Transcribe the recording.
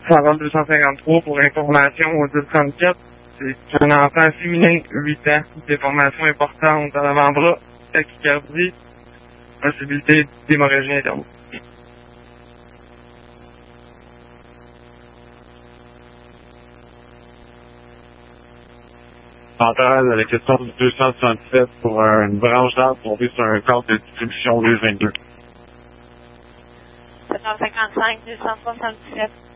Parole 253 pour information au 1034. C'est un enfant féminin, 8 ans, déformation importante à l'avant-bras, tachycardie, possibilité d'hémorragie interne. Chantal, la question du 267 pour une branche d'arbre tombée sur un cadre de distribution rue 22. 755, 277.